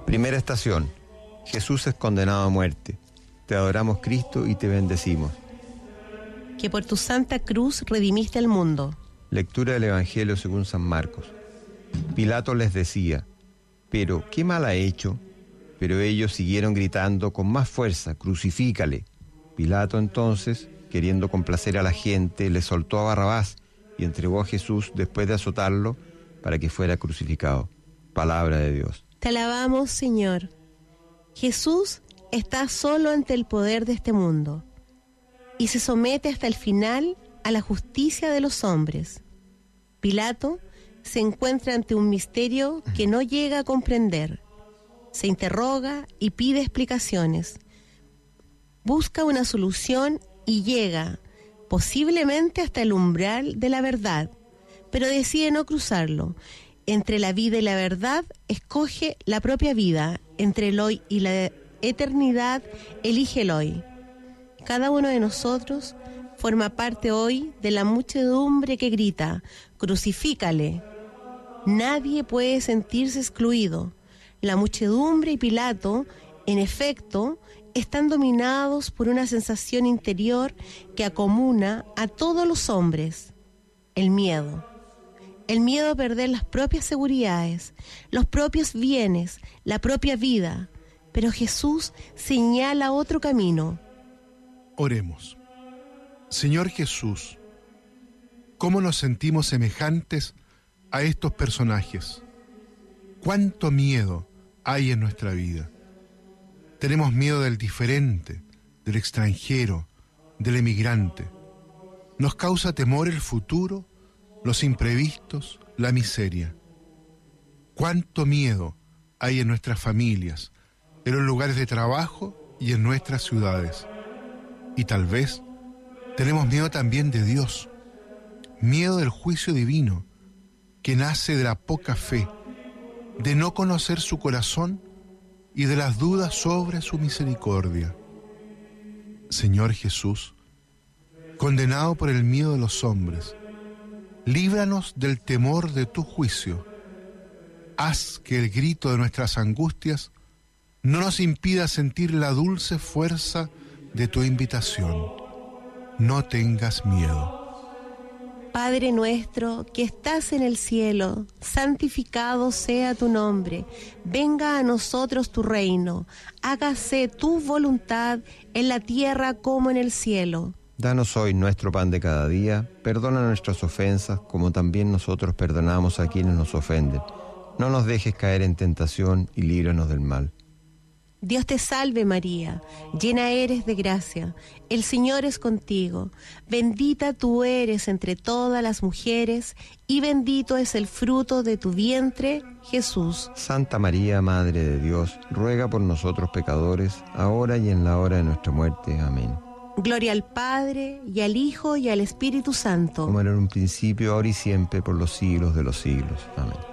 Primera estación. Jesús es condenado a muerte. Te adoramos, Cristo, y te bendecimos. Que por tu santa cruz redimiste al mundo. Lectura del Evangelio según San Marcos. Pilato les decía: «¿Pero qué mal ha hecho?». Pero ellos siguieron gritando con más fuerza: «¡Crucifícale!». Pilato entonces, queriendo complacer a la gente, le soltó a Barrabás y entregó a Jesús después de azotarlo para que fuera crucificado. Palabra de Dios. Te alabamos, Señor. Jesús está solo ante el poder de este mundo y se somete hasta el final a la justicia de los hombres. Pilato se encuentra ante un misterio que no llega a comprender. Se interroga y pide explicaciones. Busca una solución y llega, posiblemente hasta el umbral de la verdad, pero decide no cruzarlo. Entre la vida y la verdad, escoge la propia vida. Entre el hoy y la eternidad, elige el hoy. Cada uno de nosotros forma parte hoy de la muchedumbre que grita: «Crucifícale». Nadie puede sentirse excluido. La muchedumbre y Pilato, en efecto, están dominados por una sensación interior que acomuna a todos los hombres: el miedo. El miedo a perder las propias seguridades, los propios bienes, la propia vida. Pero Jesús señala otro camino. Oremos. Señor Jesús, ¿cómo nos sentimos semejantes a estos personajes? ¿Cuánto miedo hay en nuestra vida? Tenemos miedo del diferente, del extranjero, del emigrante. Nos causa temor el futuro, los imprevistos, la miseria. ¿Cuánto miedo hay en nuestras familias, en los lugares de trabajo y en nuestras ciudades? Y tal vez tenemos miedo también de Dios, miedo del juicio divino, que nace de la poca fe, de no conocer su corazón y de las dudas sobre su misericordia. Señor Jesús, condenado por el miedo de los hombres, líbranos del temor de tu juicio. Haz que el grito de nuestras angustias no nos impida sentir la dulce fuerza de tu invitación. No tengas miedo. Padre nuestro que estás en el cielo, santificado sea tu nombre. Venga a nosotros tu reino. Hágase tu voluntad en la tierra como en el cielo. Danos hoy nuestro pan de cada día. Perdona nuestras ofensas, como también nosotros perdonamos a quienes nos ofenden. No nos dejes caer en tentación y líbranos del mal. Dios te salve María, llena eres de gracia, el Señor es contigo, bendita tú eres entre todas las mujeres, y bendito es el fruto de tu vientre, Jesús. Santa María, Madre de Dios, ruega por nosotros pecadores, ahora y en la hora de nuestra muerte. Amén. Gloria al Padre, y al Hijo, y al Espíritu Santo. Como era en un principio, ahora y siempre, por los siglos de los siglos. Amén.